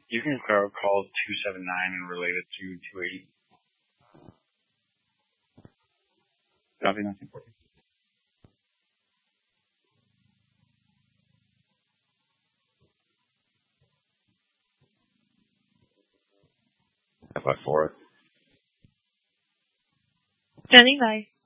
You can call 279 and relate it to 280. Copy, nothing important. By 4. Standing by.